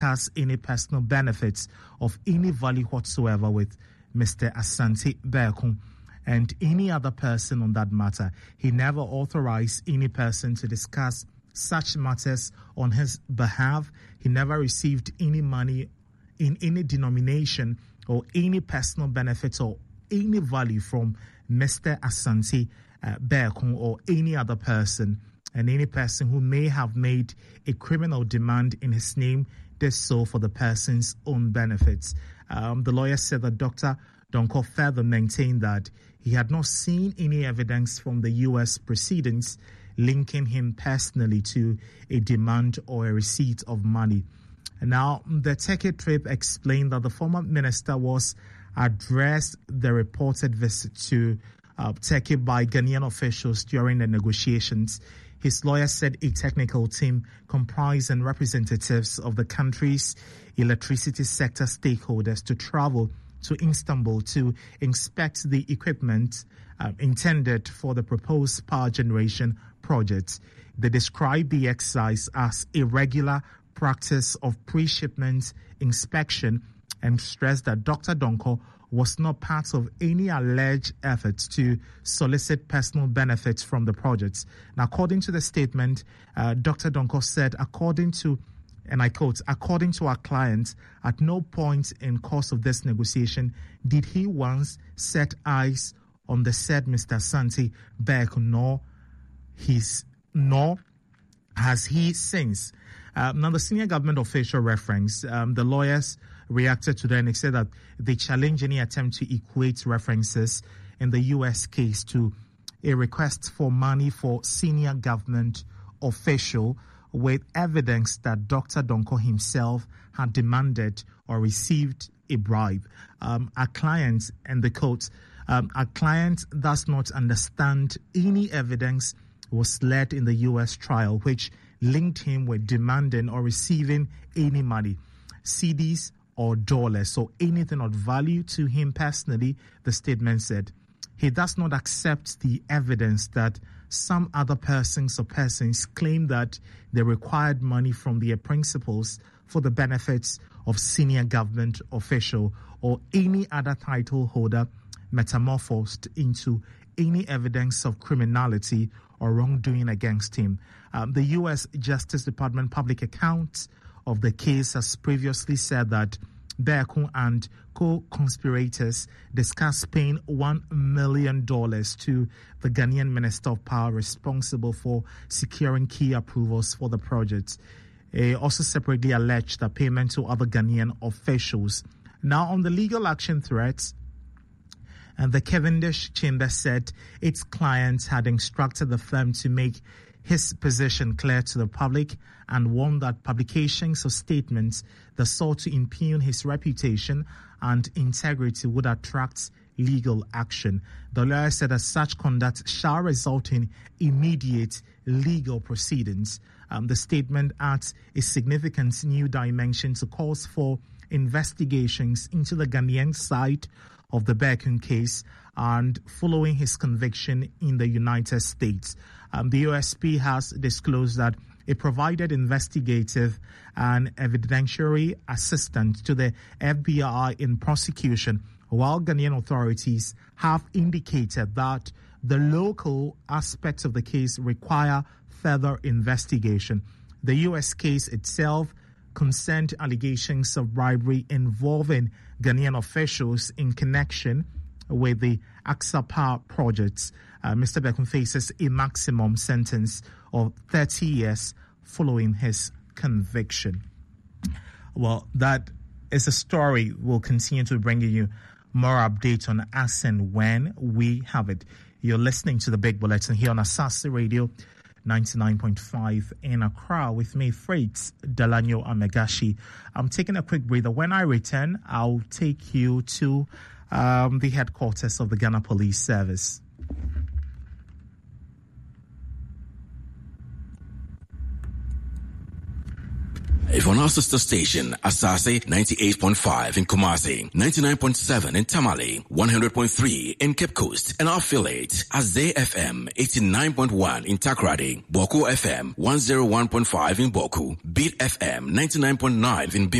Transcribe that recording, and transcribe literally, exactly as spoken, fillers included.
has any personal benefits of any value whatsoever with Mister Asante Bekum and any other person on that matter. He never authorized any person to discuss such matters on his behalf. He never received any money in any denomination or any personal benefits or any value from Mister Asante uh, Bekum or any other person. And any person who may have made a criminal demand in his name did so for the person's own benefits. Um, the lawyer said that Doctor Donkor further maintained that he had not seen any evidence from the U S proceedings linking him personally to a demand or a receipt of money. Now, the Turkey trip explained that the former minister was addressed the reported visit to uh, Turkey by Ghanaian officials during the negotiations. His lawyer said a technical team comprising representatives of the country's electricity sector stakeholders to travel to Istanbul to inspect the equipment uh, intended for the proposed power generation project. They described the exercise as a regular practice of pre-shipment inspection and stressed that Doctor Donkor was not part of any alleged efforts to solicit personal benefits from the projects. Now, according to the statement, uh, Doctor Donkor said, according to, and I quote, according to our client, at no point in course of this negotiation did he once set eyes on the said Mister Asante Bekum, nor his, nor has he since. Uh, now, the senior government official reference, um, the lawyers reacted to that and said that they challenge any attempt to equate references in the U S case to a request for money for senior government official with evidence that Doctor Donkor himself had demanded or received a bribe. Um, our client, and the quote, um, our client does not understand any evidence was led in the U S trial which linked him with demanding or receiving any money, C Ds or dollars, so anything of value to him personally, the statement said. He does not accept the evidence that some other persons or persons claim that they required money from their principals for the benefits of senior government official or any other title holder metamorphosed into any evidence of criminality or wrongdoing against him. Um, the U S Justice Department public account of the case has previously said that Bekum and co-conspirators discussed paying one million dollars to the Ghanaian Minister of Power responsible for securing key approvals for the project. He also separately alleged that payment to other Ghanaian officials. Now, on the legal action threats, and the Cavendish Chamber said its clients had instructed the firm to make his position clear to the public and warned that publications or statements that sought to impugn his reputation and integrity would attract legal action. The lawyer said that such conduct shall result in immediate legal proceedings. Um, the statement adds a significant new dimension to calls for investigations into the Ghanaian side of the Bekum case and following his conviction in the United States. Um, the U S P has disclosed that it provided investigative and evidentiary assistance to the F B I in prosecution, while Ghanaian authorities have indicated that the local aspects of the case require further investigation. The U S case itself concerned allegations of bribery involving Ghanaian officials in connection with the Aksa Power projects. Uh, Mister Bekum faces a maximum sentence of thirty years following his conviction. Well, that is a story we'll continue to bring you more updates on as and when we have it. You're listening to the Big Bulletin here on Asase Radio ninety-nine point five in Accra with me, Freights Dalanyo Amegashi. I'm taking a quick breather. When I return, I'll take you to um, the headquarters of the Ghana Police Service. five on our sister station, Asase ninety-eight point five in Kumasi, ninety-nine point seven in Tamale, one hundred point three in Cape Coast, and our affiliate, Azay F M eighty-nine point one in Takrady, Boku F M one oh one point five in Boku, Beat F M ninety-nine point nine in Bim.